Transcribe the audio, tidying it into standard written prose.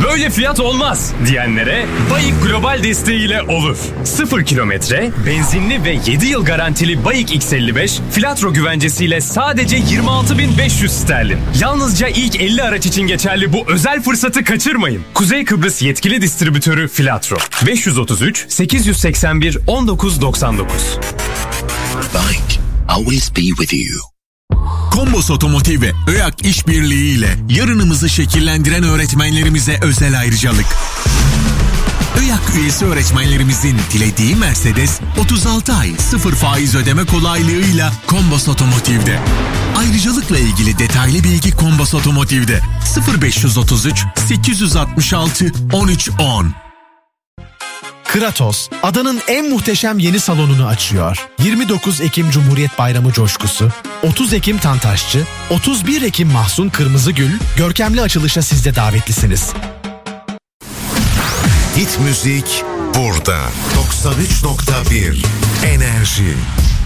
böyle fiyat olmaz diyenlere BAYİK Global desteğiyle olur. 0 kilometre, benzinli ve 7 yıl garantili BAYİK X55 Filatro güvencesiyle sadece 26.500 sterlin. Yalnızca ilk 50 araç için geçerli bu özel fırsatı kaçırmayın. Kuzey Kıbrıs yetkili distribütörü Filatro. 533 881 1999. BAYİK, always be with you. Kombos Otomotiv ve ÖYAK işbirliği ile yarınımızı şekillendiren öğretmenlerimize özel ayrıcalık. ÖYAK üyesi öğretmenlerimizin dilediği Mercedes 36 ay 0 faiz ödeme kolaylığıyla Kombos Otomotiv'de. Ayrıcalıkla ilgili detaylı bilgi Kombos Otomotiv'de. 0533 866 1310. Kratos, adanın en muhteşem yeni salonunu açıyor. 29 Ekim Cumhuriyet Bayramı coşkusu, 30 Ekim Tantaşçı, 31 Ekim Mahsun Kırmızıgül, görkemli açılışa siz de davetlisiniz. Hit müzik burada. 93.1 Enerji.